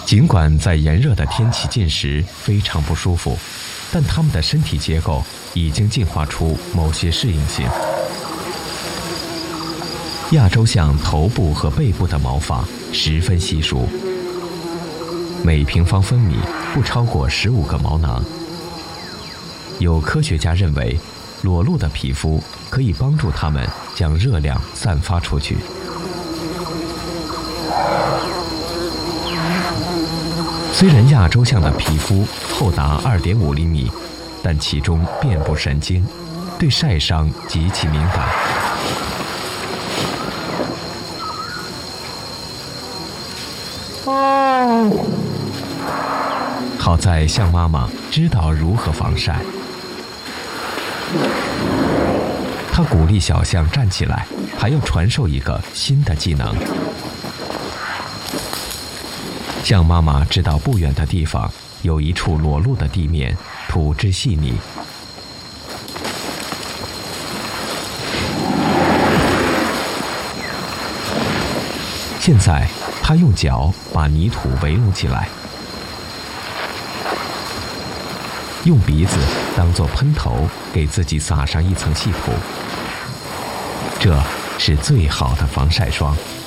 尽管在炎热的天气进食非常不舒服，但它们的身体结构已经进化出某些适应性。亚洲象头部和背部的毛发十分稀疏，每平方分米不超过15个毛囊。有科学家认为，裸露的皮肤可以帮助它们将热量散发出去。虽然亚洲象的皮肤厚达2.5厘米，但其中遍布神经，对晒伤极其敏感。好在象妈妈知道如何防晒，她鼓励小象站起来，还要传授一个新的技能。象妈妈知道不远的地方有一处裸露的地面，土质细腻。现在她用脚把泥土围拢起来，用鼻子当作喷头，给自己撒上一层细土。这是最好的防晒霜。